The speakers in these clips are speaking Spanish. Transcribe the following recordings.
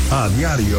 A diario,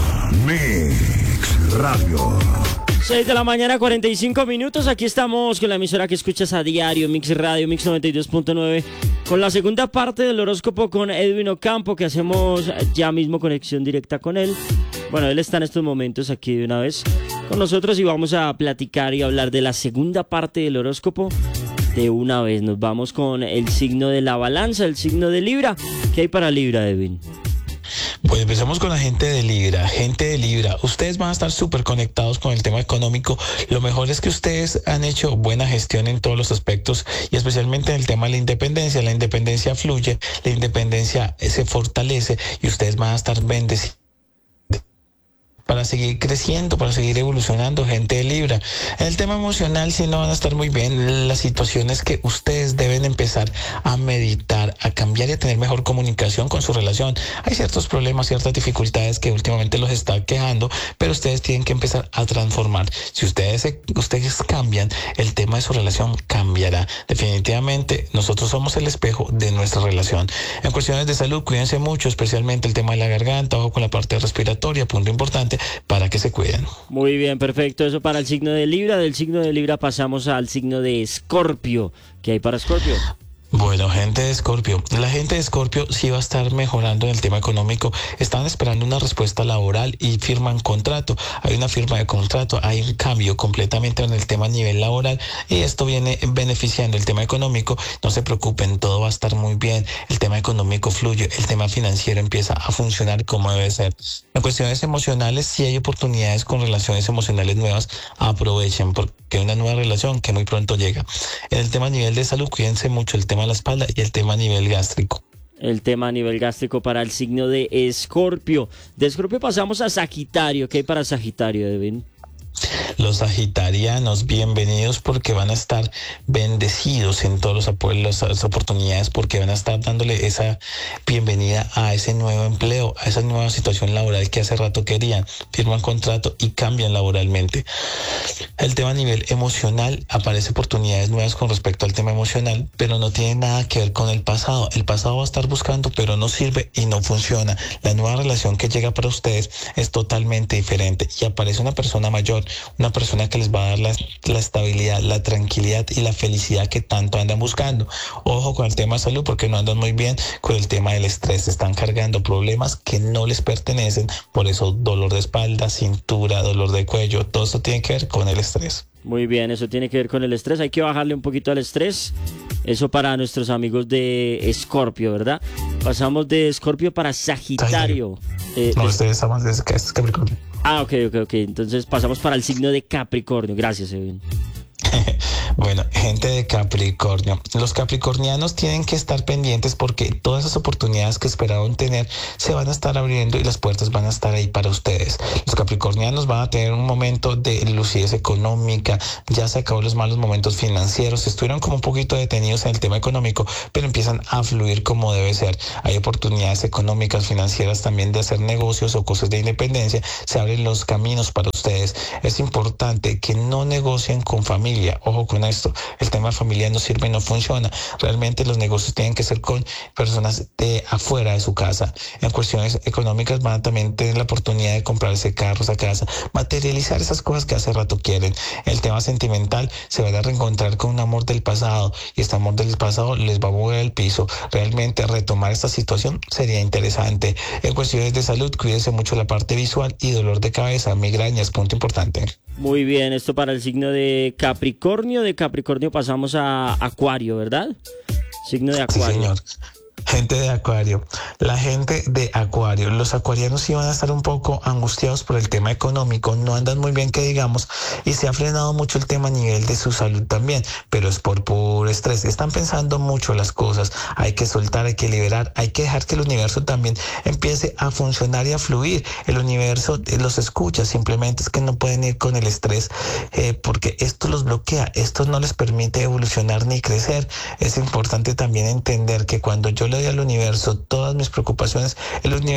Mix Radio. 6 de la mañana, 45 minutos. Aquí estamos con la emisora que escuchas a diario, Mix Radio, Mix 92.9, con la segunda parte del horóscopo con Edwin Ocampo, que hacemos ya mismo conexión directa con él. Bueno, él está en estos momentos aquí de una vez con nosotros y vamos a platicar y hablar de la segunda parte del horóscopo. De una vez nos vamos con el signo de la balanza, el signo de Libra. ¿Qué hay para Libra, Edwin? Pues empezamos con la gente de Libra. Gente de Libra, ustedes van a estar súper conectados con el tema económico. Lo mejor es que ustedes han hecho buena gestión en todos los aspectos y especialmente en el tema de la independencia. La independencia fluye, la independencia se fortalece y ustedes van a estar bendecidos para seguir creciendo, para seguir evolucionando, gente de Libra. En el tema emocional sí no van a estar muy bien. Las situaciones que ustedes deben empezar a meditar, a cambiar y a tener mejor comunicación con su relación. Hay ciertos problemas, ciertas dificultades que últimamente los está quejando, pero ustedes tienen que empezar a transformar. Si ustedes cambian, el tema de su relación cambiará. Definitivamente nosotros somos el espejo de nuestra relación. En cuestiones de salud, cuídense mucho, especialmente el tema de la garganta, ojo con la parte respiratoria, punto importante, para que se cuiden. Muy bien, perfecto. Eso para el signo de Libra. Del signo de Libra pasamos al signo de Escorpio. ¿Qué hay para Escorpio? Bueno, gente de Escorpio, la gente de Escorpio sí va a estar mejorando en el tema económico. Están esperando una respuesta laboral y firman contrato. Hay una firma de contrato, hay un cambio completamente en el tema a nivel laboral y esto viene beneficiando el tema económico. No se preocupen, todo va a estar muy bien. El tema económico fluye, el tema financiero empieza a funcionar como debe ser. En cuestiones emocionales, si hay oportunidades con relaciones emocionales nuevas, aprovechen porque hay una nueva relación que muy pronto llega. En el tema a nivel de salud, cuídense mucho el tema de la espalda y el tema a nivel gástrico. El tema a nivel gástrico para el signo de Escorpio. De Escorpio pasamos a Sagitario. ¿Qué hay para Sagitario, Edwin? Los sagitarianos, bienvenidos porque van a estar bendecidos en todas las oportunidades porque van a estar dándole esa bienvenida a ese nuevo empleo, a esa nueva situación laboral que hace rato querían. Firman contrato y cambian laboralmente. El tema a nivel emocional, aparece oportunidades nuevas con respecto al tema emocional, pero no tiene nada que ver con el pasado. El pasado va a estar buscando, pero no sirve y no funciona. La nueva relación que llega para ustedes es totalmente diferente y aparece una persona mayor, una persona que les va a dar la estabilidad, la tranquilidad y la felicidad que tanto andan buscando. Ojo con el tema de salud porque no andan muy bien con el tema del estrés. Están cargando problemas que no les pertenecen. Por eso dolor de espalda, cintura, dolor de cuello, todo eso tiene que ver con el estrés. Muy bien, eso tiene que ver con el estrés. Hay que bajarle un poquito al estrés. Eso para nuestros amigos de Escorpio, ¿verdad? Pasamos de Escorpio para Sagitario. No, ustedes estamos de Capricornio. Ah, ok. Entonces pasamos para el signo de Capricornio. Gracias, Edwin. Bueno, gente de Capricornio, los capricornianos tienen que estar pendientes porque todas esas oportunidades que esperaban tener se van a estar abriendo y las puertas van a estar ahí para ustedes. Los capricornianos van a tener un momento de lucidez económica, ya se acabó los malos momentos financieros, estuvieron como un poquito detenidos en el tema económico, pero empiezan a fluir como debe ser. Hay oportunidades económicas, financieras también de hacer negocios o cosas de independencia, se abren los caminos para ustedes. Es importante que no negocien con familia, ojo con esto, el tema familiar no sirve, no funciona. Realmente los negocios tienen que ser con personas de afuera de su casa. En cuestiones económicas van a también tener la oportunidad de comprarse carros a casa, materializar esas cosas que hace rato quieren. El tema sentimental, se van a reencontrar con un amor del pasado y este amor del pasado les va a mover el piso. Realmente retomar esta situación sería interesante. En cuestiones de salud, cuídense mucho la parte visual y dolor de cabeza, migrañas, punto importante. Muy bien, esto para el signo de Capricornio. De Capricornio pasamos a Acuario, ¿verdad? Signo de Acuario. Sí, señor. Gente de Acuario, la gente de Acuario, los acuarianos sí van a estar un poco angustiados por el tema económico, no andan muy bien que digamos y se ha frenado mucho el tema a nivel de su salud también, pero es por puro estrés, están pensando mucho las cosas, hay que soltar, hay que liberar, hay que dejar que el universo también empiece a funcionar y a fluir. El universo los escucha, simplemente es que no pueden ir con el estrés porque esto los bloquea, esto no les permite evolucionar ni crecer. Es importante también entender que cuando yo le doy al universo todas mis preocupaciones, el universo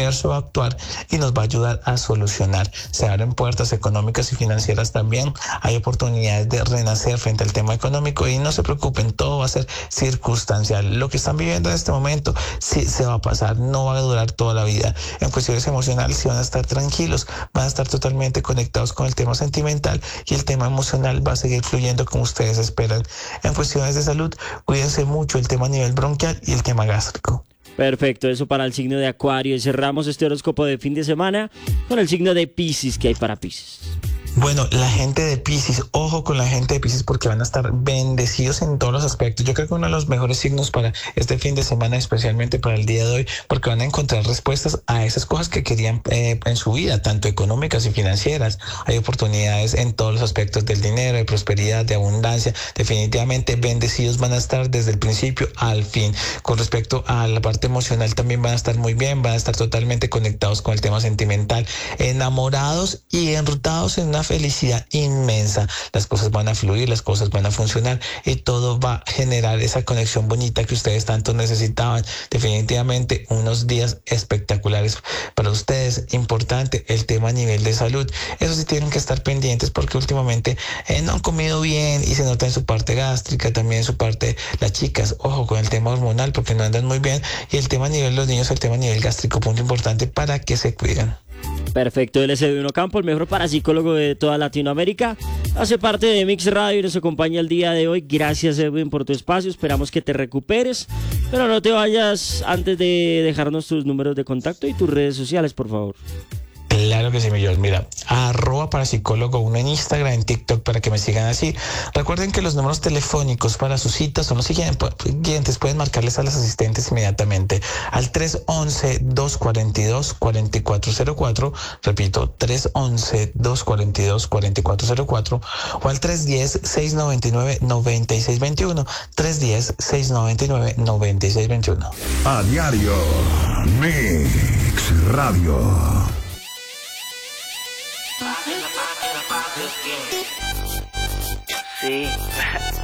universo va a actuar y nos va a ayudar a solucionar. Se abren puertas económicas y financieras también. Hay oportunidades de renacer frente al tema económico y no se preocupen, todo va a ser circunstancial. Lo que están viviendo en este momento sí se va a pasar, no va a durar toda la vida. En cuestiones emocionales sí van a estar tranquilos, van a estar totalmente conectados con el tema sentimental y el tema emocional va a seguir fluyendo como ustedes esperan. En cuestiones de salud, cuídense mucho el tema a nivel bronquial y el tema gástrico. Perfecto, eso para el signo de Acuario. Y cerramos este horóscopo de fin de semana con el signo de Piscis. ¿Qué hay para Piscis? Bueno, la gente de Piscis, ojo con la gente de Piscis porque van a estar bendecidos en todos los aspectos. Yo creo que uno de los mejores signos para este fin de semana, especialmente para el día de hoy, porque van a encontrar respuestas a esas cosas que querían en su vida, tanto económicas y financieras. Hay oportunidades en todos los aspectos del dinero, de prosperidad, de abundancia. Definitivamente bendecidos van a estar desde el principio al fin. Con respecto a la parte emocional también van a estar muy bien, van a estar totalmente conectados con el tema sentimental, enamorados y enrutados en una felicidad inmensa. Las cosas van a fluir, las cosas van a funcionar y todo va a generar esa conexión bonita que ustedes tanto necesitaban. Definitivamente unos días espectaculares para ustedes. Importante el tema a nivel de salud. Eso sí tienen que estar pendientes porque últimamente no han comido bien y se nota en su parte gástrica, también en su parte las chicas. Ojo con el tema hormonal porque no andan muy bien y el tema a nivel de los niños, el tema a nivel gástrico, punto importante para que se cuiden. Perfecto, él es Edwin Ocampo, el mejor parapsicólogo de toda Latinoamérica. Hace parte de Mix Radio y nos acompaña el día de hoy. Gracias, Edwin, por tu espacio. Esperamos que te recuperes. Pero no te vayas antes de dejarnos tus números de contacto y tus redes sociales, por favor. Claro que sí, mi George. Mira, @parapsicólogo1 en Instagram, en TikTok para que me sigan así. Recuerden que los números telefónicos para sus citas son los siguientes. Pueden marcarles a las asistentes inmediatamente al 311-242-4404. Repito, 311-242-4404 o al 310-699-9621. 310-699-9621. A diario, Mix Radio. Sí.